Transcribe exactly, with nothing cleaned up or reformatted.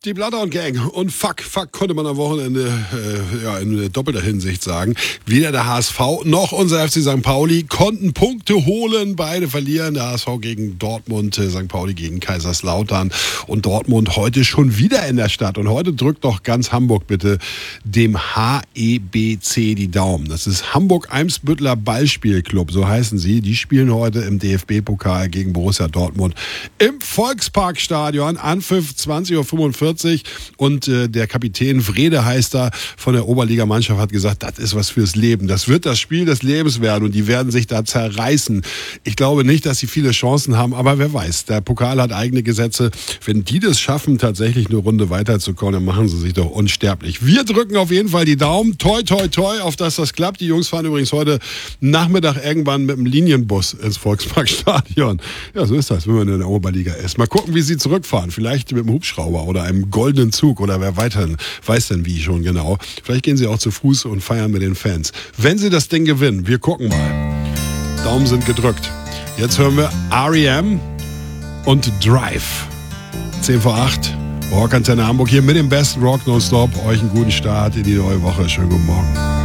Die Bloodhound Gang und fuck, fuck konnte man am Wochenende äh, ja, in doppelter Hinsicht sagen. Weder der H S V noch unser F C Sankt Pauli konnten Punkte holen. Beide verlieren. Der H S V gegen Dortmund, äh, Sankt Pauli gegen Kaiserslautern. Und Dortmund heute schon wieder in der Stadt. Und heute drückt doch ganz Hamburg bitte dem H E B C die Daumen. Das ist Hamburg-Eimsbütteler Ballspielclub, so heißen sie. Die spielen heute im D F B-Pokal gegen Borussia Dortmund im Volksparkstadion. Anpfiff zwanzig Uhr fünfundvierzig. Und äh, der Kapitän Wrede heißt da von der Oberligamannschaft hat gesagt, das ist was fürs Leben. Das wird das Spiel des Lebens werden und die werden sich da zerreißen. Ich glaube nicht, dass sie viele Chancen haben, aber wer weiß. Der Pokal hat eigene Gesetze. Wenn die das schaffen, tatsächlich eine Runde weiterzukommen, dann machen sie sich doch unsterblich. Wir drücken auf jeden Fall die Daumen. Toi, toi, toi, auf dass das klappt. Die Jungs fahren übrigens heute Nachmittag irgendwann mit dem Linienbus ins Volksparkstadion. Ja, so ist das, wenn man in der Oberliga ist. Mal gucken, wie sie zurückfahren. Vielleicht mit dem Hubschrauber oder einem goldenen Zug oder wer weiter weiß denn wie schon genau. Vielleicht gehen sie auch zu Fuß und feiern mit den Fans. Wenn sie das Ding gewinnen, wir gucken mal. Daumen sind gedrückt. Jetzt hören wir R E M und Drive. zehn vor acht. Rockantenne Hamburg hier mit dem besten Rock nonstop. Euch einen guten Start in die neue Woche. Schönen guten Morgen.